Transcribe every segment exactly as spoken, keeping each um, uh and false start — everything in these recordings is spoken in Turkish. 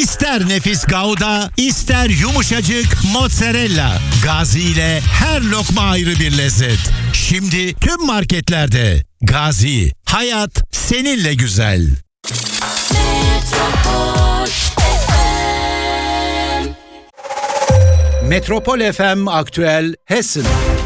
İster nefis Gouda, ister yumuşacık mozzarella. Gazi ile her lokma ayrı bir lezzet. Şimdi tüm marketlerde. Gazi, hayat seninle güzel. Metropol F M. Metropol F M Aktüel Hessen.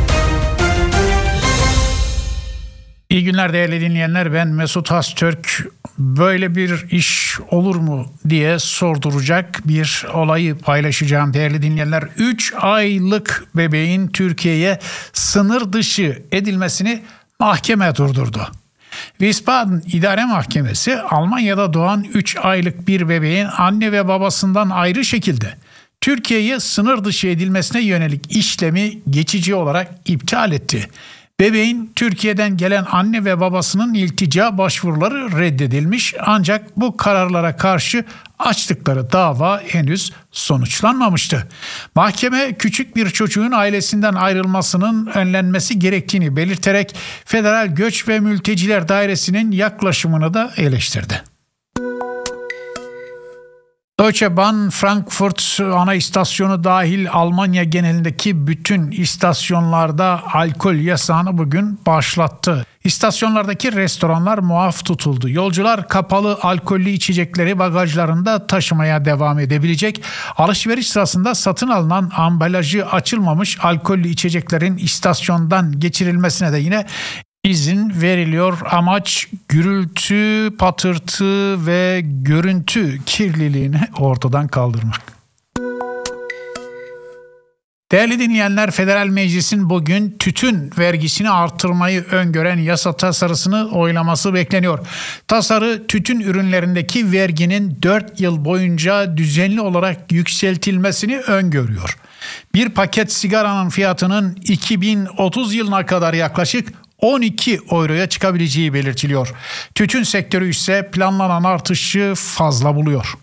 İyi günler değerli dinleyenler, ben Mesut Hastürk. Böyle bir iş olur mu diye sorduracak bir olayı paylaşacağım değerli dinleyenler. üç aylık bebeğin Türkiye'ye sınır dışı edilmesini mahkeme durdurdu. Wiesbaden İdare Mahkemesi Almanya'da doğan üç aylık bir bebeğin anne ve babasından ayrı şekilde Türkiye'ye sınır dışı edilmesine yönelik işlemi geçici olarak iptal etti. Bebeğin Türkiye'den gelen anne ve babasının iltica başvuruları reddedilmiş, ancak bu kararlara karşı açtıkları dava henüz sonuçlanmamıştı. Mahkeme küçük bir çocuğun ailesinden ayrılmasının önlenmesi gerektiğini belirterek Federal Göç ve Mülteciler Dairesi'nin yaklaşımını da eleştirdi. Deutsche Bahn Frankfurt ana istasyonu dahil Almanya genelindeki bütün istasyonlarda alkol yasağını bugün başlattı. İstasyonlardaki restoranlar muaf tutuldu. Yolcular kapalı alkollü içecekleri bagajlarında taşımaya devam edebilecek. Alışveriş sırasında satın alınan ambalajı açılmamış alkollü içeceklerin istasyondan geçirilmesine de yine İzin veriliyor. Amaç gürültü, patırtı ve görüntü kirliliğini ortadan kaldırmak. Değerli dinleyenler, Federal Meclis'in bugün tütün vergisini artırmayı öngören yasa tasarısını oylaması bekleniyor. Tasarı tütün ürünlerindeki verginin dört yıl boyunca düzenli olarak yükseltilmesini öngörüyor. Bir paket sigaranın fiyatının iki bin otuz yılına kadar yaklaşık on iki euroya çıkabileceği belirtiliyor. Tütün sektörü ise planlanan artışı fazla buluyor.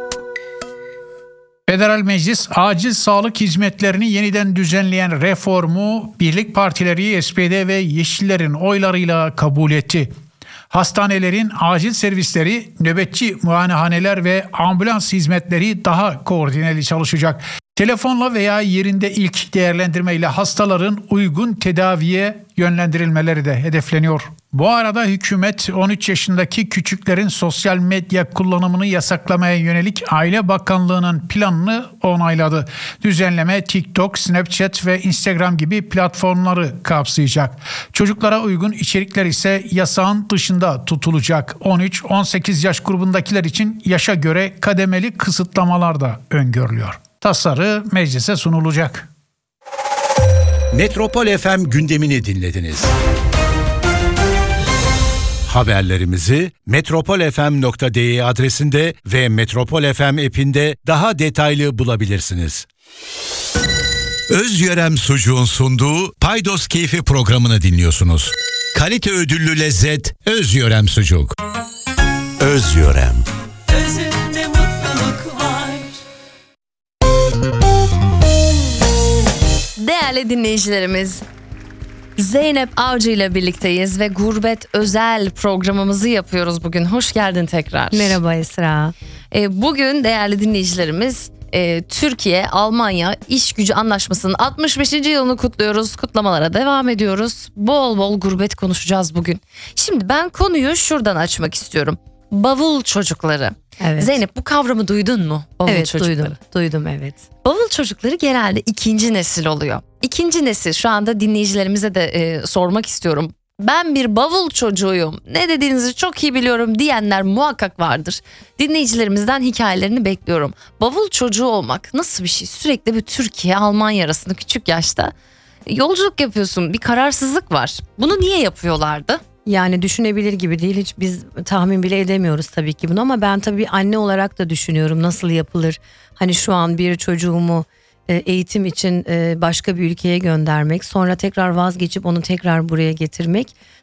Federal Meclis acil sağlık hizmetlerini yeniden düzenleyen reformu Birlik Partileri, S P D ve Yeşillerin oylarıyla kabul etti. Hastanelerin acil servisleri, nöbetçi muayenehaneler ve ambulans hizmetleri daha koordineli çalışacak. Telefonla veya yerinde ilk değerlendirmeyle hastaların uygun tedaviye yönlendirilmeleri de hedefleniyor. Bu arada hükümet on üç yaşındaki küçüklerin sosyal medya kullanımını yasaklamaya yönelik Aile Bakanlığı'nın planını onayladı. Düzenleme TikTok, Snapchat ve Instagram gibi platformları kapsayacak. Çocuklara uygun içerikler ise yasağın dışında tutulacak. on üç on sekiz yaş grubundakiler için yaşa göre kademeli kısıtlamalar da öngörülüyor. Tasarı meclise sunulacak. Metropol F M gündemini dinlediniz. Haberlerimizi metropol f m nokta d e adresinde ve Metropol F M app'inde daha detaylı bulabilirsiniz. Özyörem Sucuğun sunduğu Paydos Keyfi programını dinliyorsunuz. Kalite ödüllü lezzet Özyörem Sucuk. Özyörem. Özünde mutluluk var. Değerli dinleyicilerimiz, Zeynep Avcı ile birlikteyiz ve Gurbet Özel programımızı yapıyoruz bugün. Hoş geldin tekrar. Merhaba Esra. Bugün değerli dinleyicilerimiz, Türkiye-Almanya İş Gücü Anlaşması'nın altmış beşinci yılını kutluyoruz. Kutlamalara devam ediyoruz. Bol bol gurbet konuşacağız bugün. Şimdi ben konuyu şuradan açmak istiyorum. Bavul çocukları. Evet. Zeynep, bu kavramı duydun mu? Bavul evet çocukları. duydum. Duydum evet. Bavul çocukları genelde ikinci nesil oluyor. İkinci nesil, şu anda dinleyicilerimize de e, sormak istiyorum. Ben bir bavul çocuğuyum, ne dediğinizi çok iyi biliyorum diyenler muhakkak vardır. Dinleyicilerimizden hikayelerini bekliyorum. Bavul çocuğu olmak nasıl bir şey? Sürekli bir Türkiye-Almanya arasında küçük yaşta yolculuk yapıyorsun. Bir kararsızlık var. Bunu niye yapıyorlardı? Yani düşünebilir gibi değil, hiç biz tahmin bile edemiyoruz tabii ki bunu, ama ben tabii anne olarak da düşünüyorum nasıl yapılır. Hani şu an bir çocuğumu eğitim için başka bir ülkeye göndermek, sonra tekrar vazgeçip onu tekrar buraya getirmek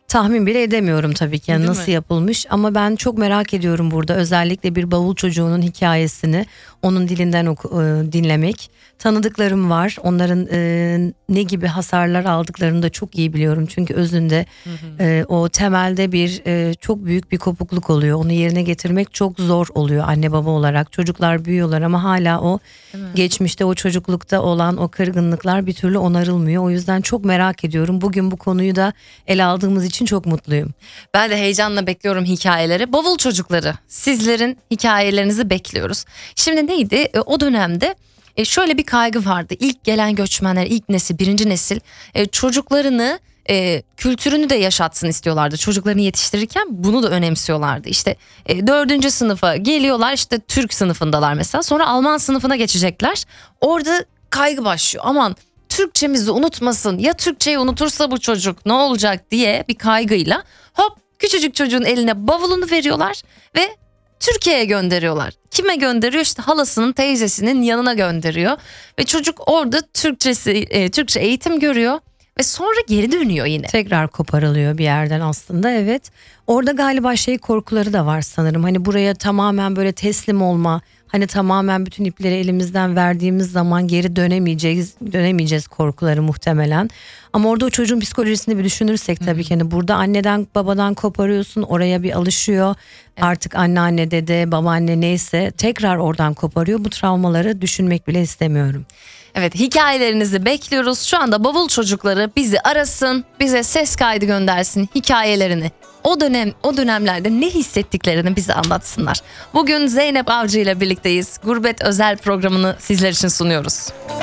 tahmin bile edemiyorum tabii ki yani Değil nasıl mi? yapılmış, ama ben çok merak ediyorum burada özellikle bir bavul çocuğunun hikayesini onun dilinden oku- e, dinlemek. Tanıdıklarım var, onların e, ne gibi hasarlar aldıklarını da çok iyi biliyorum çünkü özünde e, o temelde bir e, çok büyük bir kopukluk oluyor, onu yerine getirmek çok zor oluyor anne baba olarak. Çocuklar büyüyorlar ama hala o geçmişte o çocuklukta olan o kırgınlıklar bir türlü onarılmıyor. O yüzden çok merak ediyorum, bugün bu konuyu da ele aldığımız için çok mutluyum. Ben de heyecanla bekliyorum hikayeleri. Bavul çocukları, sizlerin hikayelerinizi bekliyoruz. Şimdi neydi? E, o dönemde e, şöyle bir kaygı vardı. İlk gelen göçmenler, ilk nesil, birinci nesil e, çocuklarını, e, kültürünü de yaşatsın istiyorlardı. Çocuklarını yetiştirirken bunu da önemsiyorlardı. İşte e, dördüncü sınıfa geliyorlar, işte Türk sınıfındalar mesela. Sonra Alman sınıfına geçecekler. Orada kaygı başlıyor. Aman Türkçemizi unutmasın, ya Türkçeyi unutursa bu çocuk ne olacak diye bir kaygıyla hop küçücük çocuğun eline bavulunu veriyorlar ve Türkiye'ye gönderiyorlar. Kime gönderiyor? İşte halasının, teyzesinin yanına gönderiyor ve çocuk orada Türkçesi e, Türkçe eğitim görüyor ve sonra geri dönüyor yine. Tekrar koparılıyor bir yerden aslında, evet. Orada galiba şey korkuları da var sanırım. Hani buraya tamamen böyle teslim olma, hani tamamen bütün ipleri elimizden verdiğimiz zaman geri dönemeyeceğiz, dönemeyeceğiz korkuları muhtemelen. Ama orada o çocuğun psikolojisini bir düşünürsek tabii ki hani burada anneden babadan koparıyorsun, oraya bir alışıyor. Artık anneanne, dede, babaanne neyse tekrar oradan koparıyor. Bu travmaları düşünmek bile istemiyorum. Evet, hikayelerinizi bekliyoruz. Şu anda bavul çocukları bizi arasın, bize ses kaydı göndersin hikayelerini. O dönem o dönemlerde ne hissettiklerini bize anlatsınlar. Bugün Zeynep Avcı ile birlikteyiz. Gurbet özel programını sizler için sunuyoruz.